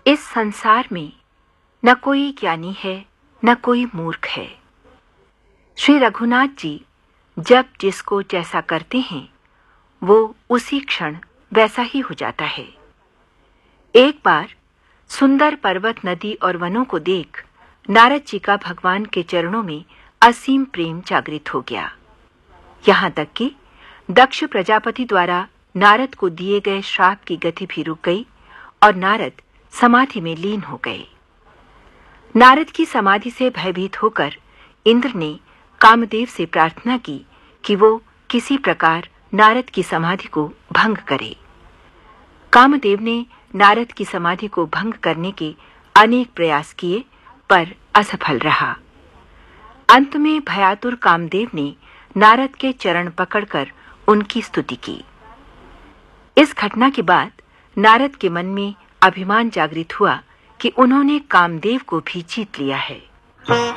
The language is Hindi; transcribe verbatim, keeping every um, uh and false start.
इस संसार में न कोई ज्ञानी है न कोई मूर्ख है। श्री रघुनाथ जी जब जिसको जैसा करते हैं वो उसी क्षण वैसा ही हो जाता है। एक बार सुंदर पर्वत, नदी और वनों को देख नारद जी का भगवान के चरणों में असीम प्रेम जागृत हो गया। यहाँ तक कि दक्ष प्रजापति द्वारा नारद को दिए गए श्राप की गति भी रुक गई और नारद समाधि में लीन हो गए। नारद की समाधि से भयभीत होकर इंद्र ने कामदेव से प्रार्थना की कि वो किसी प्रकार नारद की समाधि को भंग करे। कामदेव ने नारद की समाधि को भंग करने के अनेक प्रयास किए पर असफल रहा। अंत में भयातुर कामदेव ने नारद के चरण पकड़कर उनकी स्तुति की। इस घटना के बाद नारद के मन में अभिमान जागृत हुआ कि उन्होंने कामदेव को भी जीत लिया है।